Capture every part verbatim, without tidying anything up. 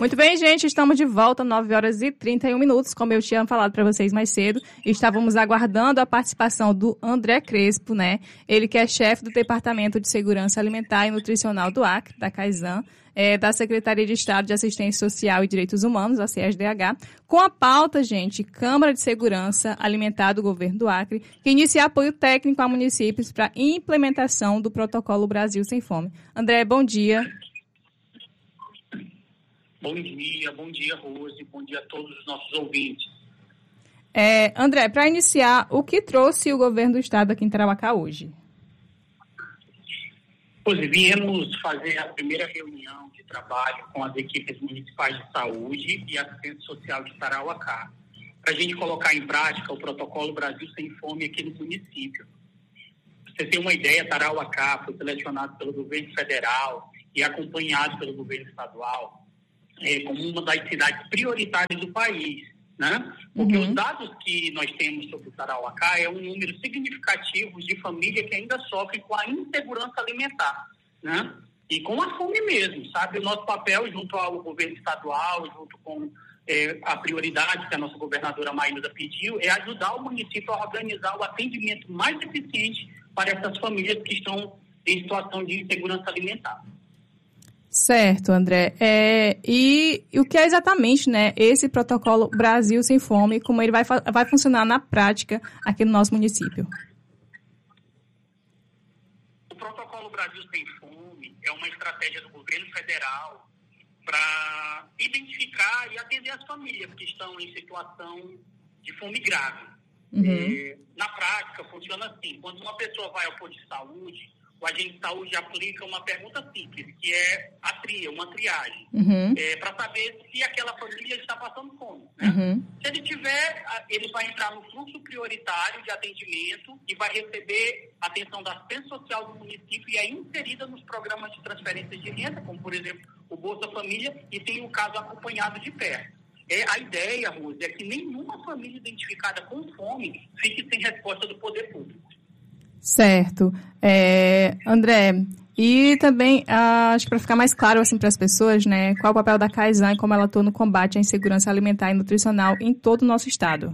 Muito bem, gente, estamos de volta, nove horas e trinta e um minutos, como eu tinha falado para vocês mais cedo. Estávamos aguardando a participação do André Crespo, né? Ele que é chefe do Departamento de Segurança Alimentar e Nutricional do Acre, da CAISAN, é, da Secretaria de Estado de Assistência Social e Direitos Humanos, a C E S D H, com a pauta, gente, Câmara de Segurança Alimentar do Governo do Acre, que inicia apoio técnico a municípios para implementação do Protocolo Brasil Sem Fome. André, bom dia. Bom dia, bom dia, Rose, bom dia a todos os nossos ouvintes. É, André, para iniciar, o que trouxe o governo do estado aqui em Tarauacá hoje? Pois viemos fazer a primeira reunião de trabalho com as equipes municipais de saúde e assistência social de Tarauacá, para a gente colocar em prática o Protocolo Brasil Sem Fome aqui no município. Pra você ter uma ideia, Tarauacá foi selecionado pelo governo federal e acompanhado pelo governo estadual É, como uma das cidades prioritárias do país, né? Porque uhum. os dados que nós temos sobre o Tarauacá é um número significativo de famílias que ainda sofrem com a insegurança alimentar, né? E com a fome mesmo, sabe? O nosso papel junto ao governo estadual, junto com é, a prioridade que a nossa governadora Maílda pediu, é ajudar o município a organizar o atendimento mais eficiente para essas famílias que estão em situação de insegurança alimentar. Certo, André. É, e, e o que é exatamente, né, esse protocolo Brasil Sem Fome, como ele vai, vai funcionar na prática aqui no nosso município? O protocolo Brasil Sem Fome é uma estratégia do governo federal para identificar e atender as famílias que estão em situação de fome grave. Uhum. É, na prática, funciona assim. Quando uma pessoa vai ao posto de saúde, o agente de saúde aplica uma pergunta simples, que é a tria, uma triagem, uhum. é, para saber se aquela família está passando fome. Né? Uhum. Se ele tiver, ele vai entrar no fluxo prioritário de atendimento e vai receber atenção da assistência social do município e é inserida nos programas de transferência de renda, como, por exemplo, o Bolsa Família, e tem o caso acompanhado de perto. É, a ideia, Rose, é que nenhuma família identificada com fome fique sem resposta do poder público. Certo. É, André, e também, ah, acho que para ficar mais claro assim, para as pessoas, né, qual o papel da CAISAN e como ela atua no combate à insegurança alimentar e nutricional em todo o nosso estado?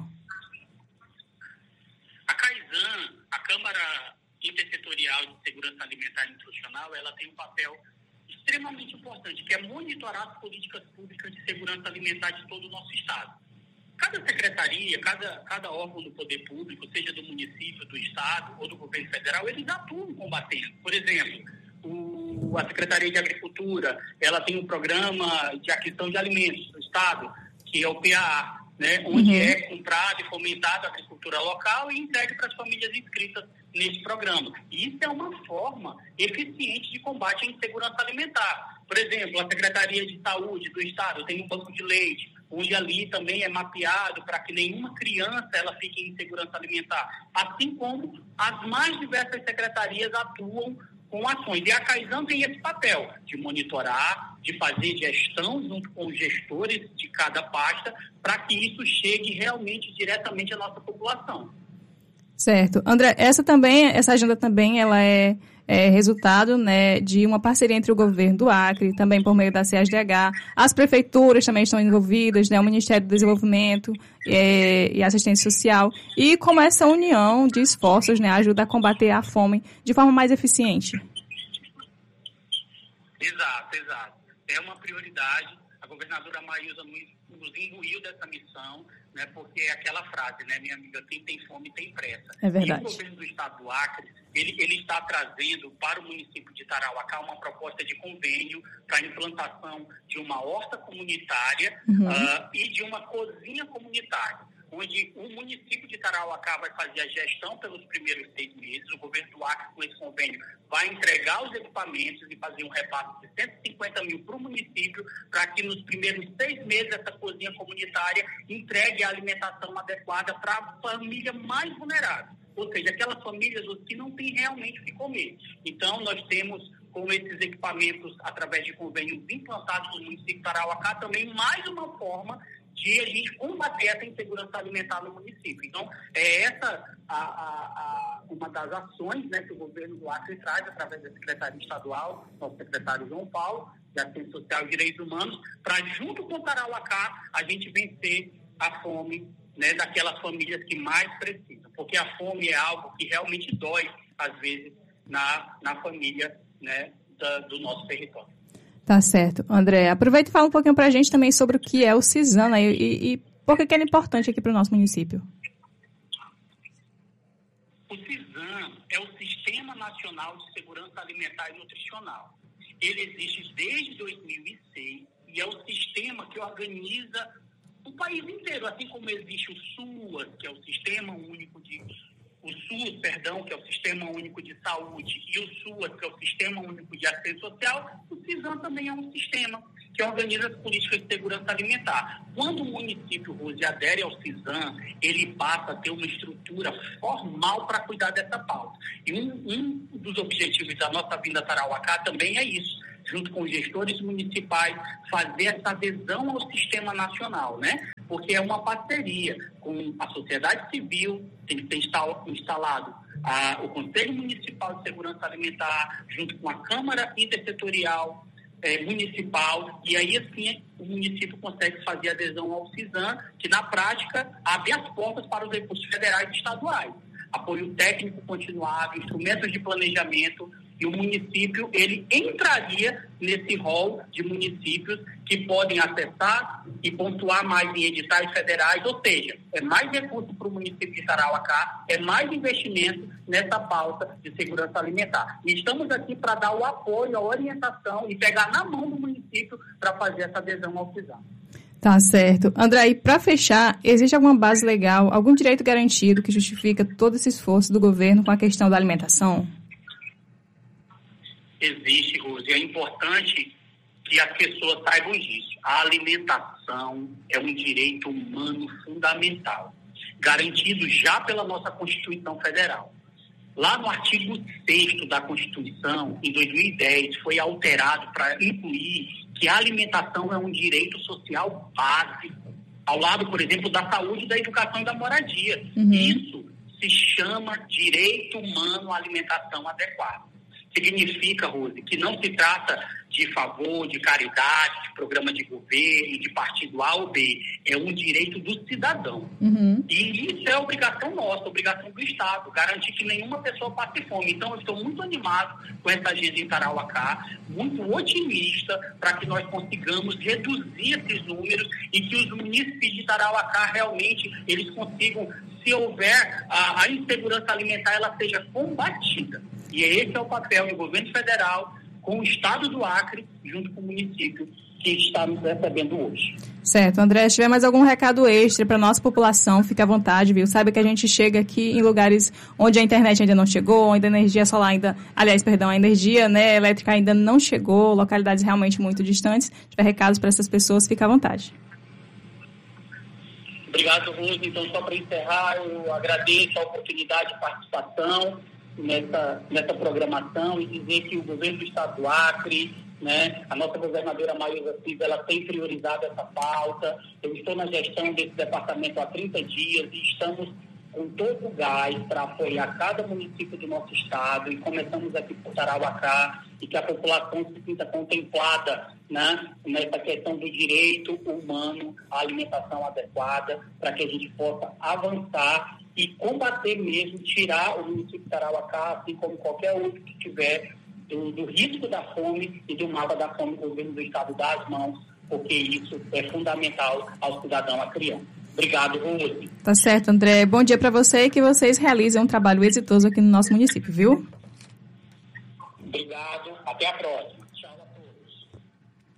A CAISAN, a Câmara Intersetorial de Segurança Alimentar e Nutricional, ela tem um papel extremamente importante, que é monitorar as políticas públicas de segurança alimentar de todo o nosso estado. Cada secretaria, cada, cada órgão do poder público, seja do município, do estado ou do governo federal, eles atuam combatendo. Por exemplo, o, a Secretaria de Agricultura, ela tem um programa de aquisição de alimentos do estado, que é o P A A, né, onde uhum. é comprado e fomentado a agricultura local e entregue para as famílias inscritas nesse programa. E isso é uma forma eficiente de combate à insegurança alimentar. Por exemplo, a Secretaria de Saúde do estado tem um banco de leite, onde ali também é mapeado para que nenhuma criança ela fique em insegurança alimentar, assim como as mais diversas secretarias atuam com ações. E a CAISAN tem esse papel de monitorar, de fazer gestão junto com os gestores de cada pasta, para que isso chegue realmente diretamente à nossa população. Certo. André, essa também, essa agenda também, ela é, é resultado, né, de uma parceria entre o governo do Acre, também por meio da C E S D H, as prefeituras também estão envolvidas, né, o Ministério do Desenvolvimento é, e Assistência Social, e como essa união de esforços, né, ajuda a combater a fome de forma mais eficiente. Exato, exato. É uma prioridade. A governadora Maílda nos imbuiu dessa missão, né, porque é aquela frase, né, minha amiga, quem tem fome tem pressa. É verdade. E o governo do estado do Acre, ele, ele está trazendo para o município de Tarauacá uma proposta de convênio para a implantação de uma horta comunitária uhum. uh, e de uma cozinha comunitária, onde o município de Tarauacá vai fazer a gestão pelos primeiros seis meses, o governo do Acre, com esse convênio, vai entregar os equipamentos e fazer um repasse de cento e cinquenta mil para o município, para que nos primeiros seis meses essa cozinha comunitária entregue a alimentação adequada para a família mais vulnerável, ou seja, aquelas famílias que não têm realmente o que comer. Então, nós temos, com esses equipamentos, através de convênios implantados no município de Tarauacá, também mais uma forma de a gente combater essa insegurança alimentar no município. Então, é essa a, a, a, uma das ações, né, que o governo do Acre traz através da Secretaria Estadual, nosso secretário João Paulo, de assistência social e direitos humanos, para, junto com o Tarauacá, a gente vencer a fome, né, daquelas famílias que mais precisam. Porque a fome é algo que realmente dói, às vezes, na, na família, né, da, do nosso território. Tá certo. André, aproveita e fala um pouquinho para a gente também sobre o que é o CISAM, né, e, e por que ele é importante aqui para o nosso município. O CISAM é o Sistema Nacional de Segurança Alimentar e Nutricional. Ele existe desde dois mil e seis e é o sistema que organiza o país inteiro, assim como existe o SUAS, que é o Sistema Único de... O SUS, perdão, que é o Sistema Único de Saúde, e o SUAS, que é o Sistema Único de Assistência Social, o CISAM também é um sistema que organiza as políticas de segurança alimentar. Quando o município, Rose, adere ao CISAM, ele passa a ter uma estrutura formal para cuidar dessa pauta. E um, um dos objetivos da nossa vinda a Tarauacá também é isso, junto com os gestores municipais, fazer essa adesão ao sistema nacional, né? Porque é uma parceria com a sociedade civil, tem que ser instalado a, o Conselho Municipal de Segurança Alimentar, junto com a Câmara Intersetorial é, Municipal, e aí, assim, o município consegue fazer adesão ao CISAM, que, na prática, abre as portas para os recursos federais e estaduais. Apoio técnico continuado, instrumentos de planejamento, e o município, ele entraria nesse rol de municípios que podem acessar e pontuar mais em editais federais, ou seja, é mais recurso para o município de Tarauacá, é mais investimento nessa pauta de segurança alimentar. E estamos aqui para dar o apoio, a orientação e pegar na mão do município para fazer essa adesão ao CISAM. Tá certo. André, e para fechar, existe alguma base legal, algum direito garantido que justifica todo esse esforço do governo com a questão da alimentação? Existe, Rose. É importante que as pessoas saibam disso. A alimentação é um direito humano fundamental, garantido já pela nossa Constituição Federal. Lá no artigo sexto da Constituição, em dois mil e dez, foi alterado para incluir que a alimentação é um direito social básico, ao lado, por exemplo, da saúde, da educação e da moradia. Uhum. Isso se chama direito humano à alimentação adequada. Significa, Rose, que não se trata de favor, de caridade, de programa de governo, de partido A ou B. É um direito do cidadão. Uhum. E isso é obrigação nossa, obrigação do Estado, garantir que nenhuma pessoa passe fome. Então, eu estou muito animado com essa agenda em Tarauacá, muito otimista para que nós consigamos reduzir esses números e que os munícipes de Tarauacá realmente eles consigam, se houver a, a insegurança alimentar, ela seja combatida. E esse é o papel do governo federal com o Estado do Acre, junto com o município que está nos recebendo hoje. Certo. André, se tiver mais algum recado extra para a nossa população, fique à vontade, viu? Saiba que a gente chega aqui em lugares onde a internet ainda não chegou, onde a energia solar ainda... Aliás, perdão, a energia, né, elétrica ainda não chegou, localidades realmente muito distantes. Se tiver recados para essas pessoas, fique à vontade. Obrigado, Rose. Então, só para encerrar, eu agradeço a oportunidade de participação nessa, nessa programação e dizer que o governo do Estado do Acre, né, a nossa governadora Maísa Cid, ela tem priorizado essa pauta. Eu estou na gestão desse departamento há trinta dias e estamos com todo o gás para apoiar cada município do nosso estado e começamos aqui por Tarauacá e que a população se sinta contemplada, né, nessa questão do direito humano à alimentação adequada para que a gente possa avançar e combater mesmo, tirar o município de Tarauacá, assim como qualquer outro que tiver, do, do risco da fome e do mapa da fome que o governo do estado dá às mãos, porque isso é fundamental ao cidadão acreano. Obrigado, Rose. Tá certo, André. Bom dia para você e que vocês realizem um trabalho exitoso aqui no nosso município, viu? Obrigado. Até a próxima. Tchau.